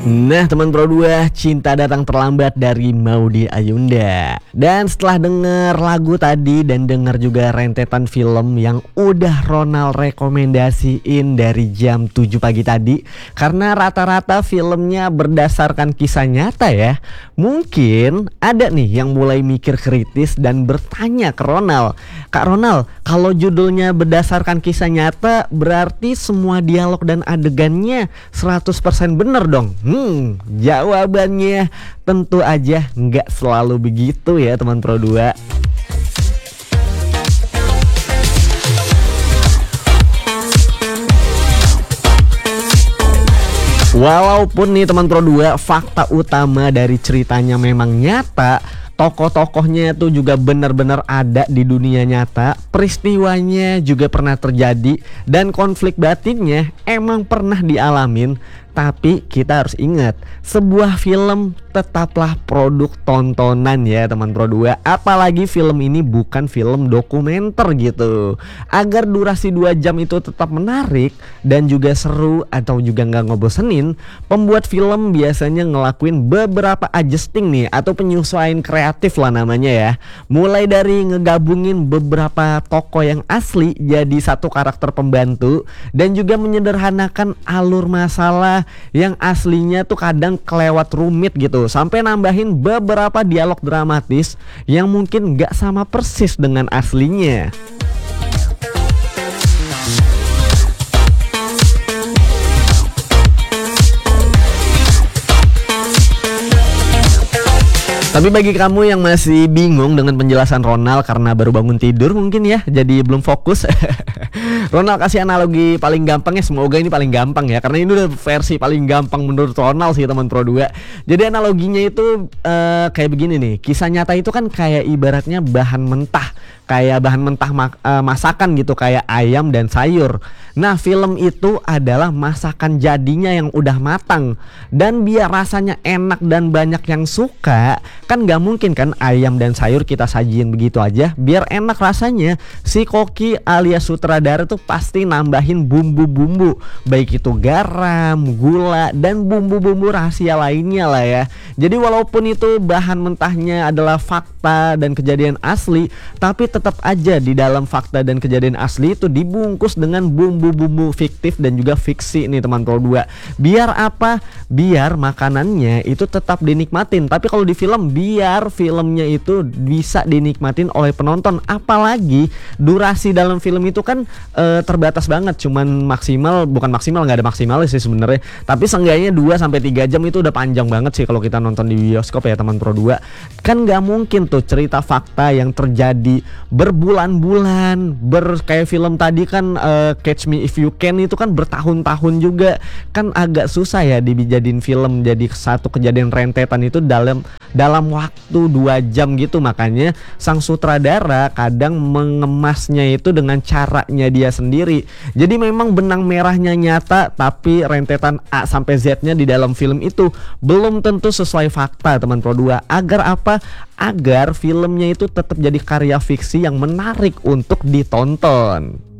Nah teman Pro 2, Cinta Datang Terlambat dari Maudy Ayunda. Dan setelah denger lagu tadi dan denger juga rentetan film yang udah Ronald rekomendasiin dari jam 7 pagi tadi, karena rata-rata filmnya berdasarkan kisah nyata ya, mungkin ada nih yang mulai mikir kritis dan bertanya ke Ronald, "Kak Ronald, kalau judulnya berdasarkan kisah nyata berarti semua dialog dan adegannya 100% bener dong?" Jawabannya tentu aja nggak selalu begitu ya teman Pro 2. Walaupun nih teman Pro 2, fakta utama dari ceritanya memang nyata, tokoh-tokohnya itu juga benar-benar ada di dunia nyata, peristiwanya juga pernah terjadi, dan konflik batinnya emang pernah dialamin. Tapi kita harus ingat, sebuah film tetaplah produk tontonan ya teman Pro 2. Apalagi film ini bukan film dokumenter gitu. Agar durasi 2 jam itu tetap menarik dan juga seru atau juga nggak ngebosenin, pembuat film biasanya ngelakuin beberapa adjusting nih, atau penyesuaian kreatif lah namanya ya. Mulai dari ngegabungin beberapa tokoh yang asli jadi satu karakter pembantu, dan juga menyederhanakan alur masalah yang aslinya tuh kadang kelewat rumit gitu, sampai nambahin beberapa dialog dramatis yang mungkin gak sama persis dengan aslinya. Tapi bagi kamu yang masih bingung dengan penjelasan Ronald karena baru bangun tidur mungkin ya, jadi belum fokus. Ronald kasih analogi paling gampang ya, semoga ini paling gampang ya, karena ini udah versi paling gampang menurut Ronald sih teman Pro 2. Jadi analoginya itu kayak begini nih, kisah nyata itu kan kayak ibaratnya bahan mentah, kayak bahan mentah masakan gitu, kayak ayam dan sayur. Nah film itu adalah masakan jadinya yang udah matang, dan biar rasanya enak dan banyak yang suka, kan gak mungkin kan ayam dan sayur kita sajiin begitu aja. Biar enak rasanya, si koki alias sutradara tuh pasti nambahin bumbu-bumbu, baik itu garam, gula, dan bumbu-bumbu rahasia lainnya lah ya. Jadi walaupun itu bahan mentahnya adalah fakta dan kejadian asli, tapi tetap aja di dalam fakta dan kejadian asli itu dibungkus dengan bumbu-bumbu fiktif dan juga fiksi nih teman Pro 2. Biar apa? Biar makanannya itu tetap dinikmatin. Tapi kalau di film, biar filmnya itu bisa dinikmatin oleh penonton. Apalagi durasi dalam film itu kan terbatas banget, cuman maksimal, bukan maksimal, nggak ada maksimalnya sih sebenarnya, tapi seenggaknya 2-3 jam itu udah panjang banget sih kalau kita nonton di bioskop ya teman Pro 2. Kan nggak mungkin tuh cerita fakta yang terjadi berbulan-bulan, kayak film tadi kan Catch Me If You Can itu kan bertahun-tahun juga, kan agak susah ya dijadiin film jadi satu kejadian rentetan itu dalam waktu 2 jam gitu. Makanya sang sutradara kadang mengemasnya itu dengan caranya dia sendiri. Jadi memang benang merahnya nyata, tapi rentetan A sampai Z-nya di dalam film itu belum tentu sesuai fakta teman Pro 2. Agar apa? Agar filmnya itu tetap jadi karya fiksi yang menarik untuk ditonton.